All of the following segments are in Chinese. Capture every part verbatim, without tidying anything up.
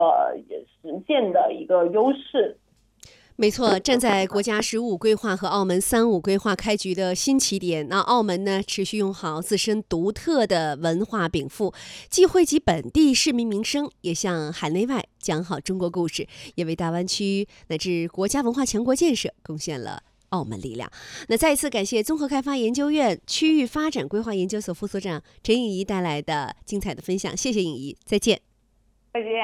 呃实践的一个优势。 没错，站在国家“十五”规划和澳门“三五”规划开局的新起点，那澳门呢，持续用好自身独特的文化禀赋，既汇集本地市民名声，也向海内外讲好中国故事，也为大湾区乃至国家文化强国建设贡献了澳门力量。那再一次感谢综合开发研究院区域发展规划研究所副所长陈颖怡带来的精彩的分享，谢谢颖怡，再见。 再见。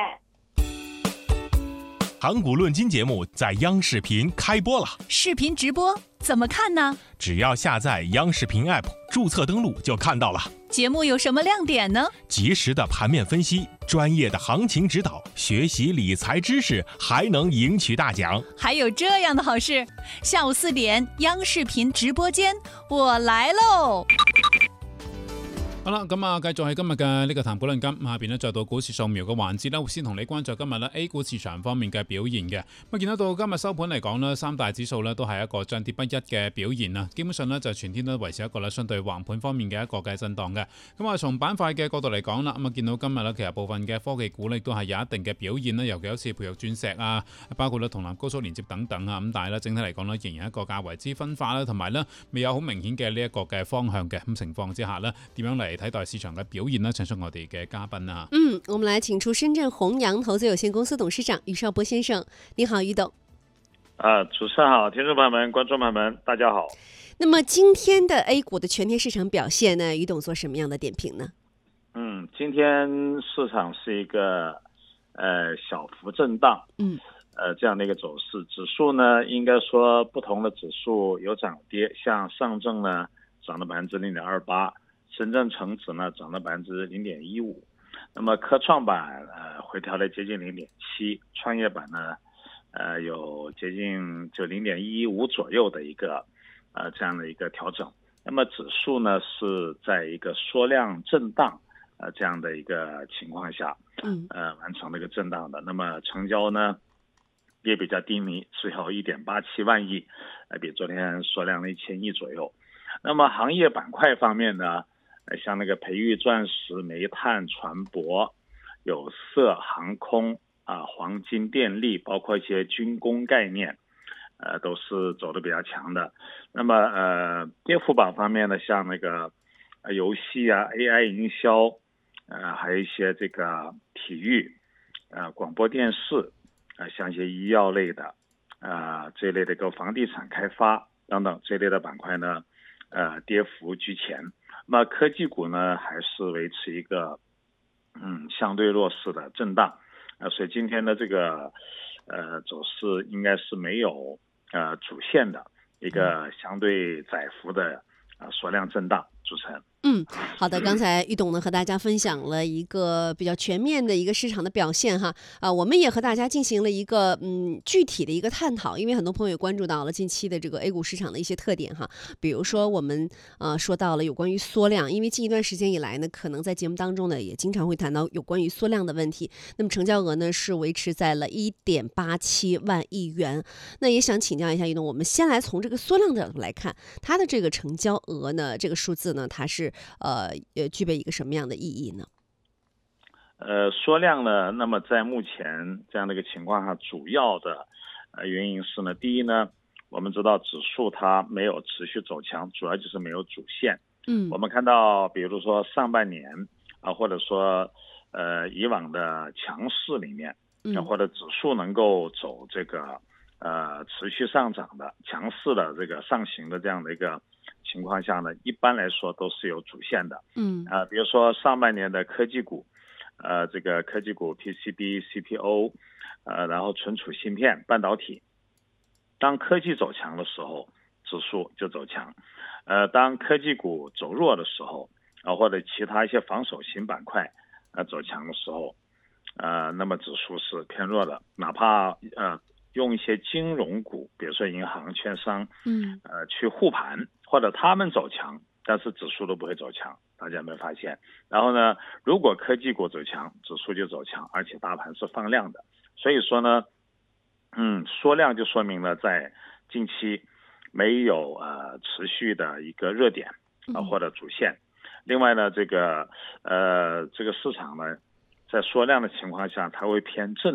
盘古论金节目在央视频开播了， 视频直播怎么看呢？ 只要下载央视频 App， 注册登录就看到了。 节目有什么亮点呢？ 及时的盘面分析，专业的行情指导，学习理财知识，还能赢取大奖。 还有这样的好事，下午四点，央视频直播間，我來咯！ 好啦，咁啊，繼續係今日嘅呢個談股論金，下邊咧再到股市掃描嘅環節啦，會先同你關注今日咧 A 股市場方面嘅表現嘅。咁見得到今日收盤嚟講咧，三大指數咧都係一個漲跌不一嘅表現啊，基本上咧就全天都維持一個咧相對橫盤方面嘅一個嘅震盪嘅。咁啊，從板塊嘅角度嚟講啦，咁啊見到今日咧其實部分嘅科技股咧都係有一定嘅表現啦，尤其好似培育鑽石啊，包括咧同南高速連接等等啊，咁但係咧整體嚟講咧仍然一個較為之分化啦，同埋咧未有好明顯嘅呢一個嘅方向嘅咁情況之下咧，點樣嚟睇待市場嘅表現呢？請出我哋嘅嘉賓啊。 嗯，我們來請出深圳弘陽投資有限公司董事長余少波先生。你好，余董。 啊，主持人好，听众朋友们、观众朋友们，大家好。 那麼今天的 A 股的全天市場表現呢？余董做什麼樣的點評呢？ 嗯，今天市場是一個呃小幅震盪， 嗯， 呃這樣的一個走勢。指數呢，應該說不同的指數有漲跌，像上證呢漲了百分之零點二八。深圳成指呢漲了百分之零點一五，那麼科創板呃回調了接近零點七，創業板呢呃有接近就零點一五左右的一個呃這樣的一個調整。那麼指數呢是在一個縮量震盪呃這樣的一個情況下， 嗯呃完成了一個震盪的。那麼成交呢也比較低迷，只有一點八七萬億，呃比昨天縮量了一千億左右。那麼行業板塊方面呢，像那個培育鑽石、煤炭、船舶、有色、航空啊、黃金、電力，包括一些軍工概念，呃，都是走得比較強的。那麼呃，跌幅榜方面呢，像那個遊戲啊、A I 營銷，呃，還有一些這個體育、呃，廣播電視，呃，像一些醫藥類的，啊、呃，這類的一個房地產開發等等這類的板塊呢，呃，跌幅居前。那麼科技股呢，還是維持一個嗯相對弱勢的震盪，呃，所以今天的這個呃走勢應該是沒有呃主線的一個相對窄幅的呃縮量震盪。主持人。 嗯，好的，剛才余董呢和大家分享了一個比較全面的一個市場的表現哈，啊，我們也和大家進行了一個嗯具體的一個探討，因為很多朋友也關注到了近期的這個 A 股市場的一些特點哈，比如說我們呃說到了有關於縮量，因為近一段時間以來呢，可能在節目當中呢也經常會談到有關於縮量的問題，那麼成交額呢是維持在了一點八七萬億元，那也想請教一下余董，我們先來從這個縮量的角度來看，它的這個成交額呢，這個數字呢，它是呃呃具備一個什麼樣的意義呢？ 呃，縮量呢，那麼在目前這樣的一個情況下，主要的呃原因是呢，第一呢，我們知道指數它沒有持續走強，主要就是沒有主線。 嗯， 我們看到，比如說上半年啊，或者說呃以往的強勢裡面， 嗯， 或者指數能夠走這個呃持續上漲的強勢的這個上行的這樣的一個情況下呢，一般來說都是有主線的。 嗯， 啊、呃，比如說上半年的科技股，呃，這個科技股 P C B、C P O， 呃，然後存儲芯片、半導體，當科技走強的時候，指數就走強。呃，當科技股走弱的時候，啊、呃，或者其他一些防守型板塊，呃，走強的時候，呃，那麼指數是偏弱的。哪怕呃用一些金融股，比如說銀行、券商， 嗯， 呃，去護盤。或者他們走強，但是指數都不會走強，大家有沒有發現？然後呢，如果科技股走強，指數就走強，而且大盤是放量的。所以說呢，嗯，縮量就說明了在近期沒有呃持續的一個熱點啊、呃、或者主線。另外呢，這個呃這個市場呢，在縮量的情況下，它會偏正。